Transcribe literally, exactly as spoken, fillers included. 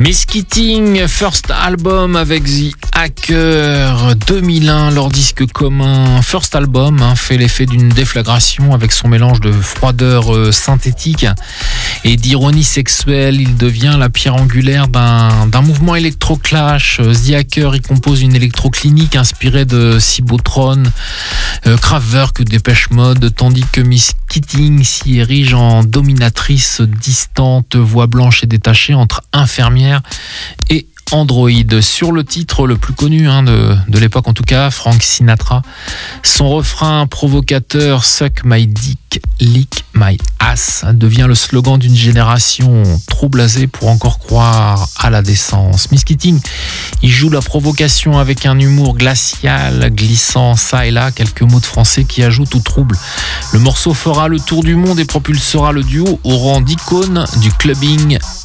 Miss Keating, first album avec The Hacker, deux mille un, leur disque commun. First album hein, fait l'effet d'une déflagration avec son mélange de froideur euh, synthétique et d'ironie sexuelle. Il devient la pierre angulaire d'un, d'un mouvement électro-clash. The Hacker y compose une électro-clinique inspirée de Cybotron, euh, Kraftwerk ou Depeche Mode, tandis que Miss Keating s'y érige en dominatrice distante, voix blanche et détachée entre infirmière et Android. Sur le titre le plus connu hein, de, de l'époque en tout cas, Frank Sinatra, son refrain provocateur Suck my dick, lick my ass devient le slogan d'une génération trop blasée pour encore croire à la décence. Miss Keating, il joue la provocation avec un humour glacial, glissant ça et là quelques mots de français qui ajoutent au trouble. Le morceau fera le tour du monde et propulsera le duo au rang d'icône du clubbing